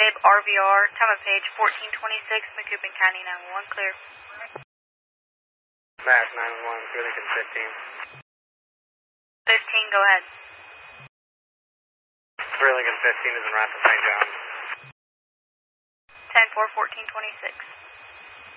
Cape RVR, time of page 1426, Macoupin County 911, clear. Mass 911, clear Lincoln 15. 15, go ahead. Clear Lincoln 15 is in Rapids, St. John. 10-4, 1426.